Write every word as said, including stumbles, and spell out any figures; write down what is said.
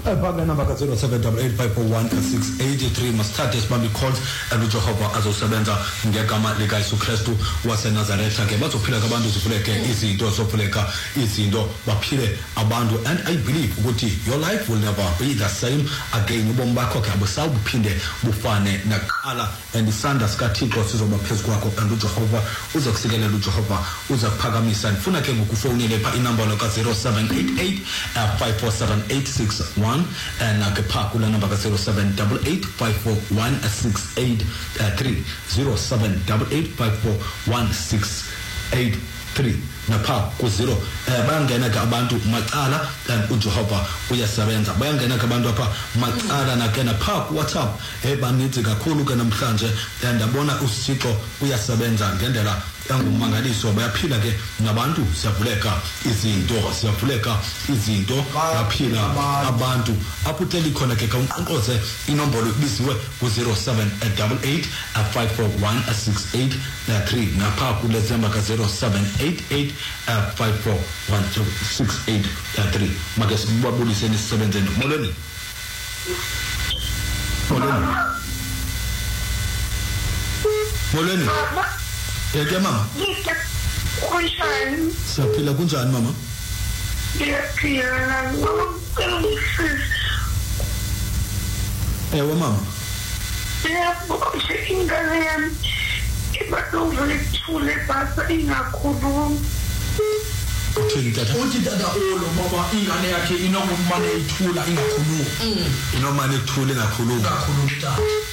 Phaka number ka zero seven eight eight five four one six eight three masithathe sibambe calls and uJehova azosebenza ngegama lika Yesu Kristu waseNazaretha ke bazophila kabantu zivuleke izinto zovuleka izinto baphile abantu and I believe ukuthi your life will never be the same again ubomi bakho ke abusabuphinde bufane naqala and isandla sikaThixo sizoba phezukwakho and uJehova uzokusikelela uJehova uzakuphakamisa ndifuna ke ngokufonela pha inamba ka zero seven eight eight five four seven eight six one and ke pha kula number ka zero seven eight eight five four one six eight three zero seven eight eight five four one six eight three napha ku zero bayangena ke abantu macala and uJehova uyasebenza bayangena ke abantu apha macala nakena pha ku WhatsApp ebanithi kakhulu ke namhlanje and abona uSithixo uyasebenza ngendlela engumangaliso bayaphila ke nabantu siyavuleka izinto siyavuleka izinto baphila abantu aphuteli khona ke kaunqonqoze inombolo ibisiwe ku zero seven eight eight five four one six eight three napha ku lezamba ka zero seven eight eight five four one six eight three make sibabulise nisebenzeni molweni molweni molweni Yeke mama. Kunjani? Siyaphila kunjani mama? Ngiyaphila ngomsebenzi. Ewe mama. Yebo, ingane yami ibadovule ithule basa ingakhulumi. Uthini tata? Uthi tata olo mama ingane yakhe inokumane ithula ingakhulumi. Inomane ithule ingakhulumi. Ingakhulumi tata.